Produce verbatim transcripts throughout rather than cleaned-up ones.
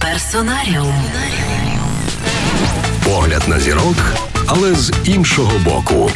Персонаріум. Погляд на зірок, але з іншого боку.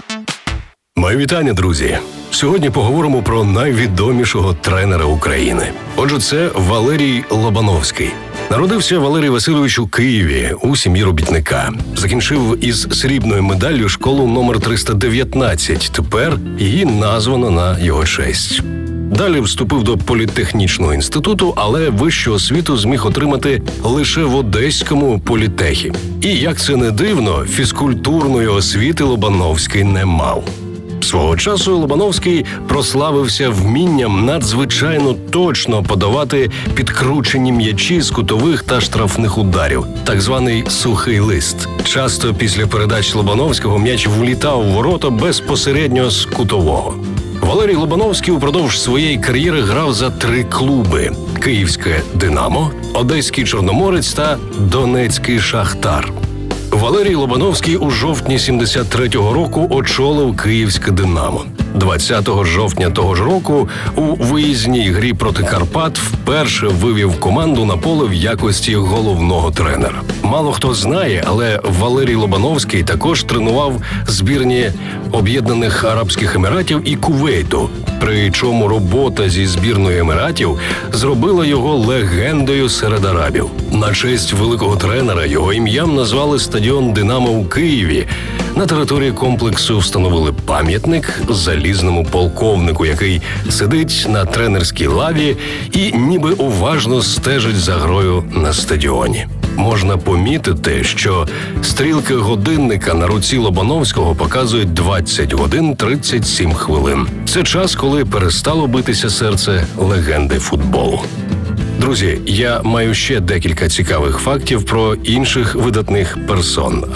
Мої вітання, друзі! Сьогодні поговоримо про найвідомішого тренера України. Отже, це Валерій Лобановський. Народився Валерій Васильович у Києві у сім'ї робітника. Закінчив із срібною медаллю школу номер триста дев'ятнадцять. Тепер її названо на його честь. Далі вступив до політехнічного інституту, але вищу освіту зміг отримати лише в Одеському політехі. І, як це не дивно, фізкультурної освіти Лобановський не мав. Свого часу Лобановський прославився вмінням надзвичайно точно подавати підкручені м'ячі з кутових та штрафних ударів, так званий сухий лист. Часто після передач Лобановського м'яч влітав у ворота безпосередньо з кутового. Валерій Лобановський упродовж своєї кар'єри грав за три клуби – Київське «Динамо», Одеський «Чорноморець» та Донецький «Шахтар». Валерій Лобановський у жовтні сімдесят третього року очолив Київське «Динамо». двадцятого жовтня того ж року у виїзній грі проти Карпат вперше вивів команду на поле в якості головного тренера. Мало хто знає, але Валерій Лобановський також тренував збірні Об'єднаних Арабських Еміратів і Кувейту, при чому робота зі збірною Еміратів зробила його легендою серед арабів. На честь великого тренера його ім'ям назвали стадіон «Динамо» у Києві. На території комплексу встановили пам'ятник залізному полковнику, який сидить на тренерській лаві і ніби уважно стежить за грою на стадіоні. Можна помітити, що стрілки годинника на руці Лобановського показують двадцять годин тридцять сім хвилин. Це час, коли перестало битися серце легенди футболу. Друзі, я маю ще декілька цікавих фактів про інших видатних персон.